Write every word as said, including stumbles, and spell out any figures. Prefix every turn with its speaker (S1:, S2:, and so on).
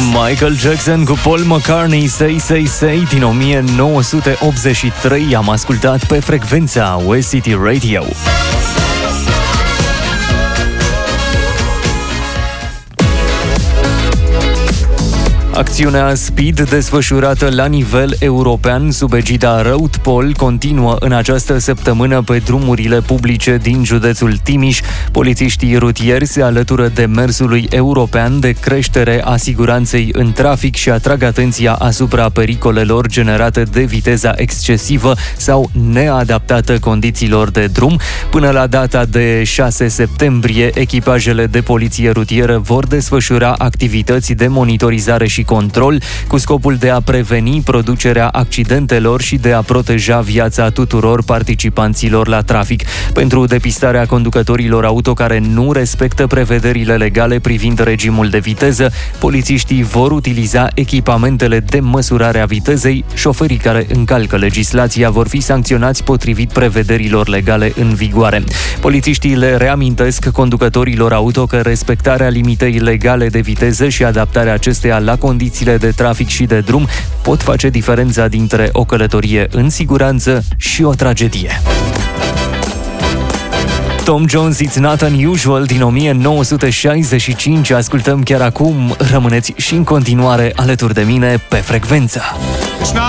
S1: Michael Jackson cu Paul McCartney, Say, Say, Say, din o mie nouă sute optzeci și trei, am ascultat pe frecvența West City Radio. Acțiunea Speed, desfășurată la nivel european sub egida RoadPol, continuă în această săptămână pe drumurile publice din județul Timiș. Polițiștii rutieri se alătură demersului european de creștere a siguranței în trafic și atrag atenția asupra pericolelor generate de viteza excesivă sau neadaptată condițiilor de drum. Până la data de șase septembrie, echipajele de poliție rutieră vor desfășura activități de monitorizare și control cu scopul de a preveni producerea accidentelor și de a proteja viața tuturor participanților la trafic. Pentru depistarea conducătorilor auto care nu respectă prevederile legale privind regimul de viteză, polițiștii vor utiliza echipamentele de măsurare a vitezei. Șoferii care încalcă legislația vor fi sancționați potrivit prevederilor legale în vigoare. Polițiștii le reamintesc conducătorilor auto că respectarea limitei legale de viteză și adaptarea acesteia la condițiile de trafic și de drum pot face diferența dintre o călătorie în siguranță și o tragedie. Tom Jones, It's Not Unusual, din o mie nouă sute șaizeci și cinci, ascultăm chiar acum. Rămâneți și în continuare alături de mine pe frecvență.